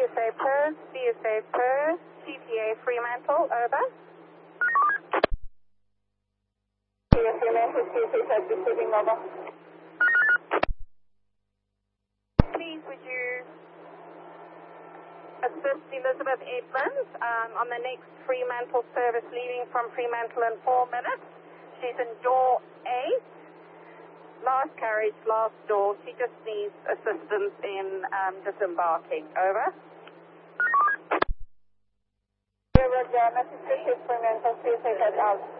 CSA Per, CTA Fremantle, over. CSA Fremantle, CSA Taxi receiving, over. Please would you assist Elizabeth Edmonds on the next Fremantle service leaving from Fremantle in 4 minutes. She's in door 8. Last carriage, last door. She just needs assistance in disembarking. Over. Message Fremantle, CSA out.